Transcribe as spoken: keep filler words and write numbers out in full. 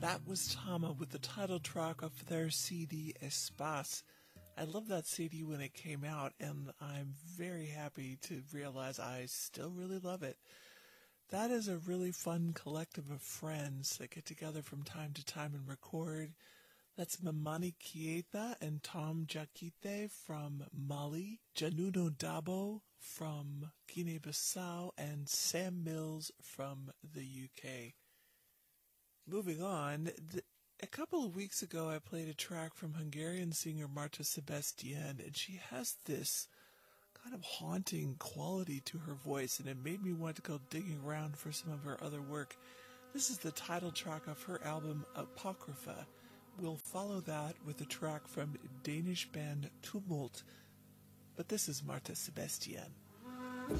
That was Tama with the title track of their C D Espace. I loved that C D when it came out, and I'm very happy to realize I still really love it. That is a really fun collective of friends that get together from time to time and record. That's Mamani Keita and Tom Jakite from Mali, Januno Dabo from Guinea-Bissau, and Sam Mills from the U K. Moving on, th- a couple of weeks ago I played a track from Hungarian singer Marta Sebastian, and she has this kind of haunting quality to her voice, and it made me want to go digging around for some of her other work. This is the title track of her album Apocrypha. We'll follow that with a track from Danish band Tumult, but this is Marta Sebastian.